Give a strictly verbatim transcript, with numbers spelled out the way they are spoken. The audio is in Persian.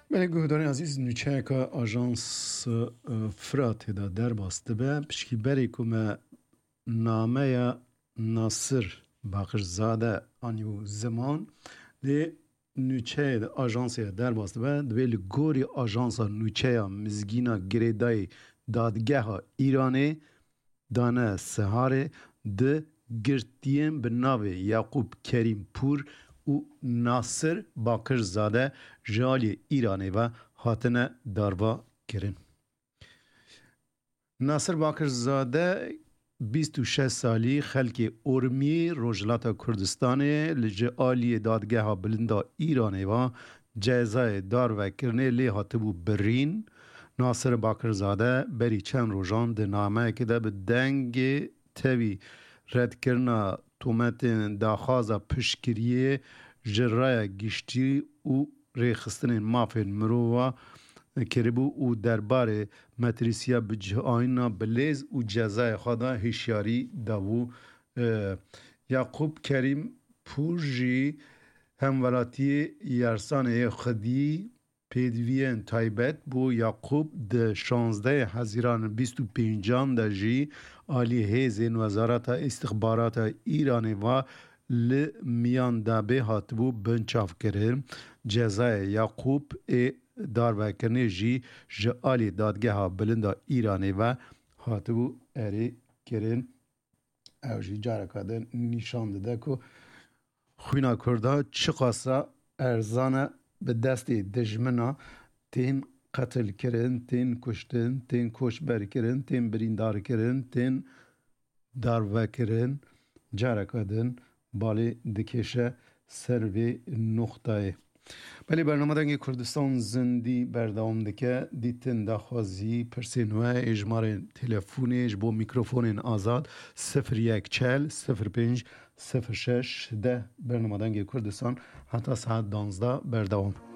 بله گهداری عزیز نوچه که آژانس فرات دا در باسته به پشکی بری که نامه ناصر باقرزاده آنیو زمان لی نوچه دا آژانس در باسته به دویل گوری آژانس نوچه مزگینا گریدای دادگه ایرانی دانه سهاره ده گرتیم به ناو یعقوب کریم پور و ناصر باقرزاده جالی ایرانی و هاتنه داروا کرن. ناصر باقرزاده بیست و شش سالی خلک ارمی روجلات کردستان لجالی دادگه ها بلندا ایرانی و جزای دار و کرنه لی هاتبو برین. ناصر باقرزاده بری چند روزان ده نامه که ده به دنگ تاوی رد کرنا تومت داخازا پشکریه جرای گشتی و ریخستن مافین مروه کربو و درباره متریسیا بجه آینا بلیز و جزای خدا هشیاری داو. یعقوب کریم پورجی همولاتی یارسان خدی پیدوین تایبت بو یعقوب ده شانزده هزیران بیست و پینجان ده جی آلی هیزین وزارت استخبارات ایرانی و لمیان دابه هاتبو بنچاف کرن. جزای یعقوب ای داروکنی جی جالی دادگه ها بلندا ایرانی و هاتبو اری کرن. اوجی جارکاده نشان داده که خوینا کرده چقاسا ارزانه به دست دجمنا تین قتل کرن، تین کشتن، تین کشبر کرن، تین بریندار کرن، تین دارو کرن. جارکادن بالی دکشه سروی نقطه. بله برنامه دنگی کردستان زندی بردام دکه دیتن داخوازی پرسینوه اجمار تلفونش با میکروفون آزاد صفر یک چل صفر پنج صفر شش ده برنامه دنگی کردستان حتی ساعت دانزده بردام.